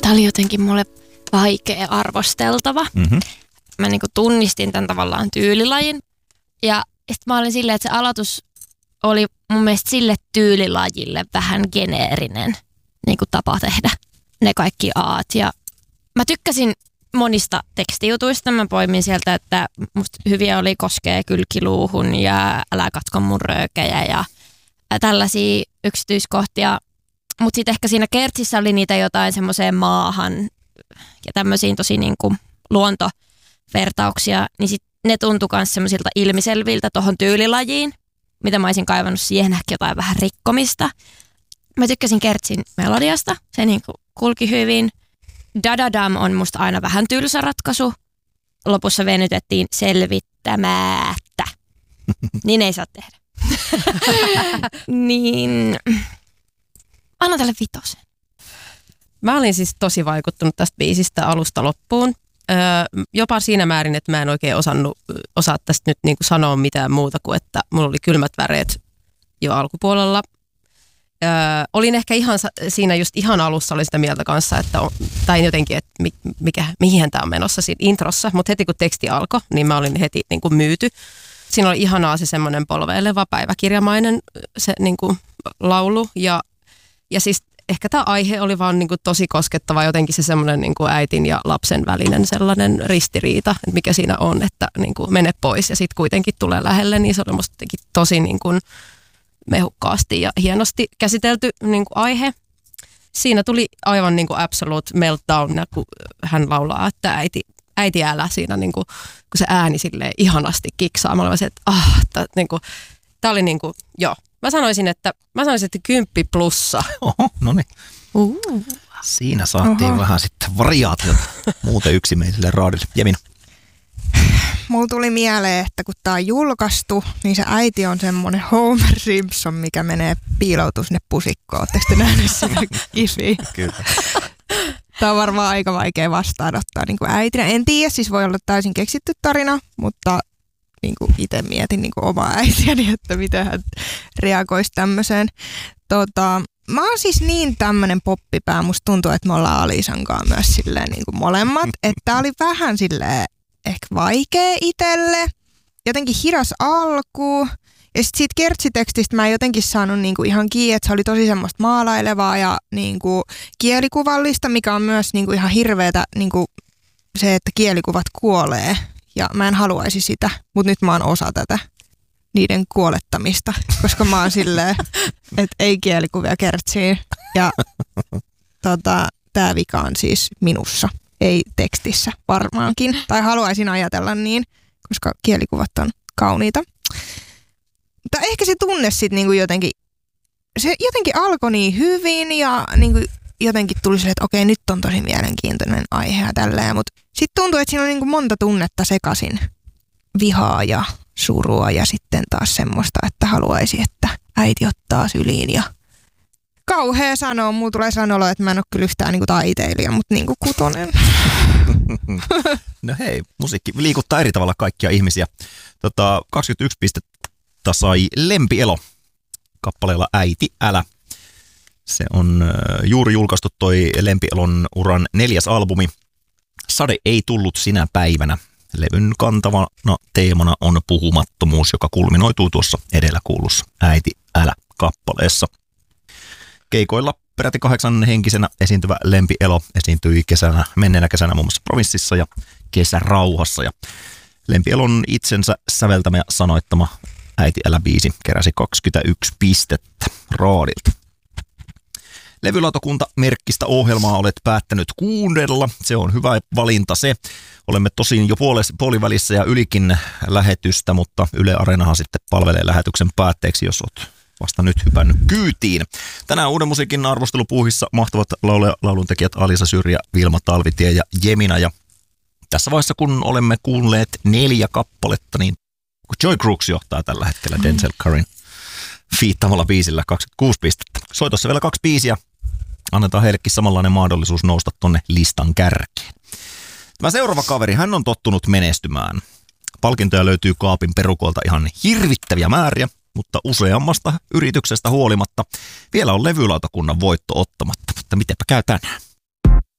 Tämä oli jotenkin mulle vaikea arvosteltava. Mm-hmm. Mä niinku tunnistin tämän tavallaan tyylilajin. Ja sitten mä olin silleen, että se aloitus oli mun mielestä sille tyylilajille vähän geneerinen niinku tapa tehdä ne kaikki aat. Ja mä tykkäsin monista tekstijutuista. Mä poimin sieltä, että musta hyviä oli koskee kylkiluuhun ja älä katko mun röökejä ja tällaisia yksityiskohtia. Mutta sitten ehkä siinä kertsissä oli niitä jotain semmoiseen maahan ja tämmöisiin tosi niinku luontovertauksia, niin sit ne tuntui myös semmoisilta ilmiselviltä tohon tyylilajiin, mitä mä olisin kaivannut siihen ehkä jotain vähän rikkomista. Mä tykkäsin kertsin melodiasta, se niinku kulki hyvin. Dadadam on musta aina vähän tylsä ratkaisu. Lopussa venytettiin selvittämättä. Niin ei saa tehdä. Niin anna tälle 5. Mä olin siis tosi vaikuttunut tästä biisistä alusta loppuun. Jopa siinä määrin, että mä en oikein osaa tästä nyt niinku sanoa mitään muuta kuin, että mulla oli kylmät väreet jo alkupuolella. Olin ehkä siinä just ihan alussa oli sitä mieltä kanssa, että tai jotenkin, että mihin tämä on menossa siinä introssa, mutta heti kun teksti alkoi, niin mä olin heti niin kuin myyty. Siinä oli ihanaa se semmoinen polveileva päiväkirjamainen se niin kuin laulu ja siis ehkä tämä aihe oli vaan niin kuin tosi koskettava jotenkin se semmoinen niin kuin äitin ja lapsen välinen sellainen ristiriita, että mikä siinä on, että niin kuin mene pois ja sitten kuitenkin tulee lähelle, niin se oli musta tosi niin kuin mehukkaasti ja hienosti käsitelty niin kuin aihe. Siinä tuli aivan niin kuin absolute meltdown, kun hän laulaa, että äiti älä siinä, niin kuin, kun se ääni silleen ihanasti kiksaa. Mä olin se, että niin kuin, tää oli niin kuin, joo. Mä sanoisin, että 10+. Oho, no niin. Siinä saatiin vähän sitten variaatiota muuten yksimielille raadille. Jemina. Mulla tuli mieleen, että kun tää on julkaistu, niin se äiti on semmonen Homer Simpson, mikä menee piiloutuu sinne pusikkoon. Ootteko te nähneet sitä kifiä? Kyllä. Tää on varmaan aika vaikea vastaanottaa niin kuin äitinä. En tiedä, siis voi olla täysin keksitty tarina, mutta niin kuin itse mietin niin kuin omaa äitiäni, että miten hän reagoisi tämmöiseen. Mä oon siis niin tämmönen poppipää, musta tuntuu, että me ollaan Alisan kanssa myös silleen niin kuin molemmat. Että tää oli vähän silleen ehkä vaikea itselle, jotenkin hidas alku. Ja sit siitä kertsitekstistä mä en jotenkin saanut niinku ihan kiinni, että se oli tosi semmoista maalailevaa ja niinku kielikuvallista, mikä on myös niinku ihan hirveetä niinku se, että kielikuvat kuolee. Ja mä en haluaisi sitä, mutta nyt mä oon osa tätä niiden kuolettamista, koska mä oon silleen, että ei kielikuvia kertsiin. Ja tää vika on siis minussa, ei tekstissä varmaankin. Tai haluaisin ajatella niin, koska kielikuvat on kauniita. Mutta ehkä se tunne sitten niinku jotenkin, se jotenkin alkoi niin hyvin ja niinku jotenkin tuli silleen, että okei, nyt on tosi mielenkiintoinen aihe ja tälleen. Mutta sitten tuntui, että siinä on niinku monta tunnetta sekaisin. Vihaa ja surua ja sitten taas semmoista, että haluaisi, että äiti ottaa syliin. Ja kauhea sanoa, mulla tulee sanoa, että mä en ole kyllä yhtään niinku taiteilija, mutta niinku kutonen. No hei, musiikki liikuttaa eri tavalla kaikkia ihmisiä. 21 pistettä sai Lempielo kappaleella Äiti älä. Se on juuri julkaistu toi Lempielon uran 4. albumi. Sade ei tullut sinä päivänä. Levyn kantavana teemana on puhumattomuus, joka kulminoituu tuossa edellä kuulussa Äiti älä kappaleessa. Keikoilla peräti 8-henkisenä esiintyvä Lempielo esiintyi menneenä kesänä muun muassa Provinssissa ja Kesärauhassa. Ja Lempielon itsensä säveltämä ja sanoittama Äiti älä biisi keräsi 21 pistettä raadilta. Levylautakunta merkkistä ohjelmaa olet päättänyt kuunnella. Se on hyvä valinta se. Olemme tosin jo puolivälissä ja ylikin lähetystä, mutta Yle Areenahan sitten palvelee lähetyksen päätteeksi, jos olet vasta nyt hypännyt kyytiin. Tänään Uuden musiikin arvostelupuuhissa mahtavat lauluntekijät Alisa Syrjä, Vilma Talvitie ja Jemina. Ja tässä vaiheessa, kun olemme kuulleet 4 kappaletta, niin Joy Crooks johtaa tällä hetkellä Denzel Curryn fiittamalla biisillä 26 pistettä. Soitossa vielä 2 biisiä. Annetaan heillekin samanlainen mahdollisuus nousta tonne listan kärkeen. Tämä seuraava kaveri, hän on tottunut menestymään. Palkintoja löytyy kaapin perukolta ihan hirvittäviä määriä, mutta useammasta yrityksestä huolimatta vielä on levylautakunnan voitto ottamatta. Mutta mitenpä käy tänään?